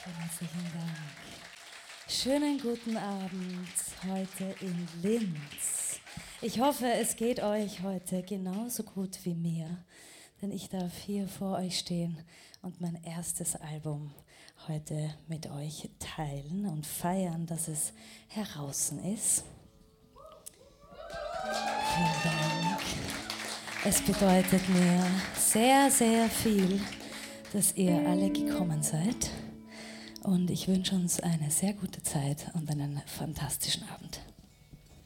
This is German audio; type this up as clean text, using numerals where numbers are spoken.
Vielen herzlichen Dank. Schönen guten Abend heute in Linz. Ich hoffe, es geht euch heute genauso gut wie mir, denn ich darf hier vor euch stehen und mein erstes Album heute mit euch teilen und feiern, dass es heraus ist. Vielen Dank. Es bedeutet mir sehr, sehr viel, dass ihr alle gekommen seid. Und ich wünsche uns eine sehr gute Zeit und einen fantastischen Abend.